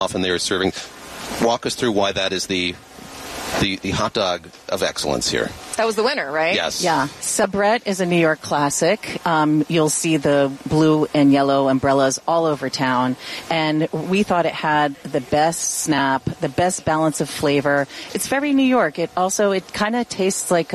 often they are serving. Walk us through why that is the hot dog of excellence here. That was the winner, right? Yes. Yeah. Sabrett is a New York classic. You'll see the blue and yellow umbrellas all over town. And we thought it had the best snap, the best balance of flavor. It's very New York. It kind of tastes like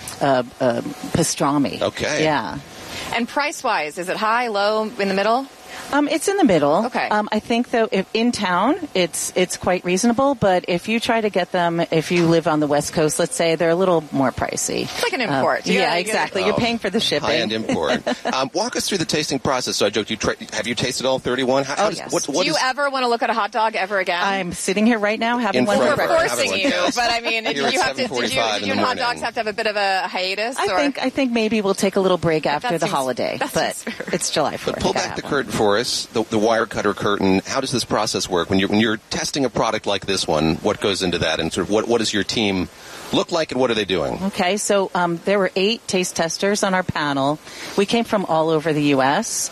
pastrami. Okay. Yeah. And price-wise, is it high, low, in the middle? It's in the middle. Okay. I think, though, if in town, it's quite reasonable. But if you try to get them, if you live on the West Coast, let's say, they're a little more pricey. It's like an import. Yeah, exactly. You're paying for the shipping. High-end import. Walk us through the tasting process. So I joked, have you tasted all 31? Yes. Do you ever want to look at a hot dog ever again? I'm sitting here right now having one. We're forcing you, but I mean, did you and hot dogs have to have a bit of a hiatus? I think maybe we'll take a little break after the holiday, but it's July 4th. But pull back the curtain for us, the wire cutter curtain. How does this process work? When you're testing a product like this one, what goes into that, and sort of what does your team look like, and what are they doing? Okay, so there were 8 taste testers on our panel. We came from all over the U.S.,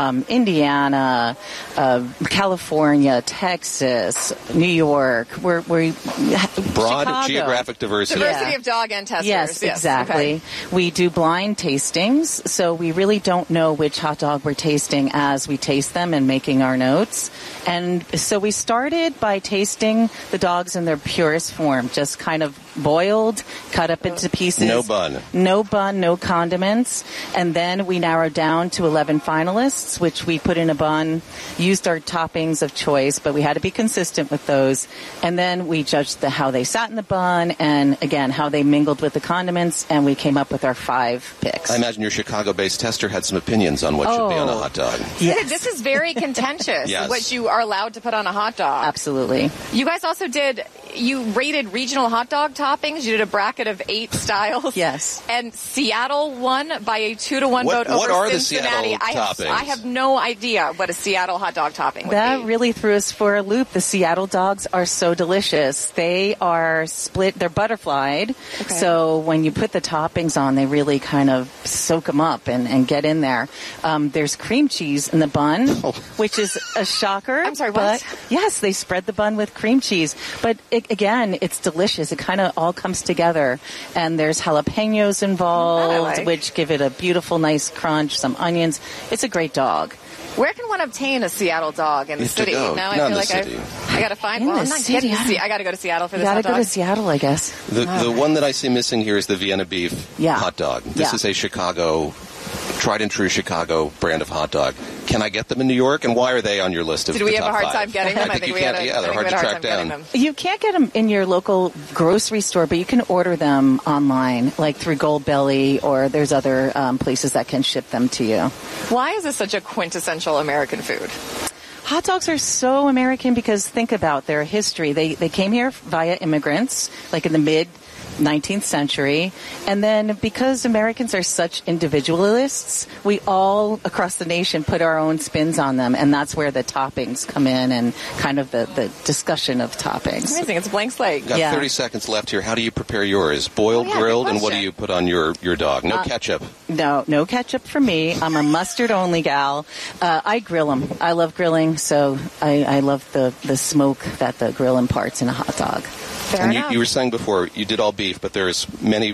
Indiana, California, Texas, New York. We're broad Chicago. Geographic diversity. Diversity of dog and testers. Yes, exactly. Okay. We do blind tastings, so we really don't know which hot dog we're tasting as we taste them and making our notes. And so we started by tasting the dogs in their purest form, just kind of boiled, cut up into pieces. No bun, no condiments. And then we narrowed down to 11 finalists, which we put in a bun, used our toppings of choice, but we had to be consistent with those. And then we judged how they sat in the bun and, again, how they mingled with the condiments, and we came up with our 5 picks. I imagine your Chicago-based tester had some opinions on what should be on a hot dog. Yes. This is very contentious, yes. What you are allowed to put on a hot dog. Absolutely. You guys also you rated regional hot dog toppings. You did a bracket of 8 styles. Yes. And Seattle won by a 2-1 vote over What are Cincinnati. the Seattle toppings? I have no idea what a Seattle hot dog topping would be. That really threw us for a loop. The Seattle dogs are so delicious. They are split. They're butterflied. Okay. So when you put the toppings on, they really kind of soak them up and get in there. There's cream cheese in the bun, which is a shocker. I'm sorry, what? Yes, they spread the bun with cream cheese. But again, it's delicious. It kind of all comes together. And there's jalapenos involved, which give it a beautiful, nice crunch, some onions. It's a great dog. Where can one obtain a Seattle dog in the city? Now I feel like I got to find one. I'm not getting to see. I got to go to Seattle for this hot dog. You got to go to Seattle, I guess. The one that I see missing here is the Vienna beef hot dog. This is a tried and true Chicago brand of hot dog. Can I get them in New York, and why are they on your list of the top 5? Did we have a hard time getting them? I think you can't. Yeah, they're hard to track down. You can't get them in your local grocery store, but you can order them online, like through Goldbelly, or there's other places that can ship them to you. Why is this such a quintessential American food? Hot dogs are so American because think about their history. They came here via immigrants, like in the mid-19th century. And then because Americans are such individualists, we all across the nation put our own spins on them. And that's where the toppings come in and kind of the discussion of toppings. It's amazing. It's a blank slate. Got 30 seconds left here. How do you prepare yours? Boiled, grilled, and what do you put on your dog? No ketchup. No ketchup for me. I'm a mustard-only gal. I grill them. I love grilling, so I love the smoke that the grill imparts in a hot dog. And you were saying before, you did all beef, but there's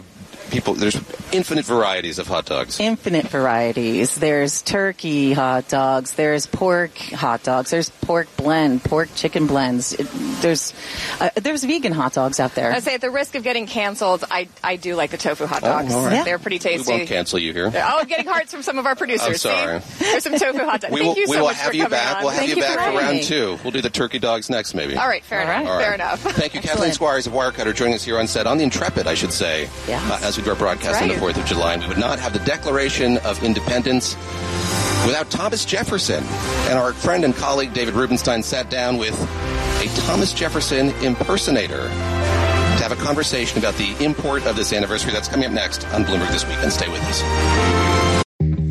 infinite varieties of hot dogs. Infinite varieties. There's turkey hot dogs. There's pork hot dogs. There's pork chicken blends. There's vegan hot dogs out there. I say at the risk of getting canceled, I do like the tofu hot dogs. All right. Yeah. They're pretty tasty. We won't cancel you here. I'm getting hearts from some of our producers. I'm sorry. See? There's some tofu hot dogs. Thank you so much for coming on. We'll have you back for round 2. We'll do the turkey dogs next, maybe. All right, fair enough. Fair enough. Thank you, Kathleen Squires of Wirecutter, joining us here on set on the Intrepid, I should say, as we do our broadcast on the 4th of July. And we would not have the Declaration of Independence without Thomas Jefferson. And our friend and colleague David Rubenstein sat down with a Thomas Jefferson impersonator to have a conversation about the import of this anniversary. That's coming up next on Bloomberg This Weekend. Stay with us.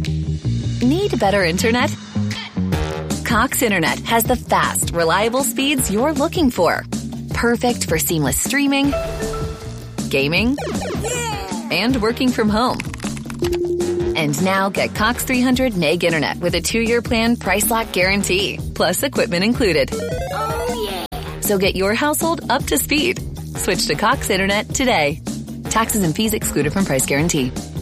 Need better internet? Cox Internet has the fast, reliable speeds you're looking for. Perfect for seamless streaming, gaming, and working from home. And now get Cox 300 meg internet with a 2-year plan price lock guarantee, plus equipment included. Oh, yeah. So get your household up to speed. Switch to Cox Internet today. Taxes and fees excluded from price guarantee.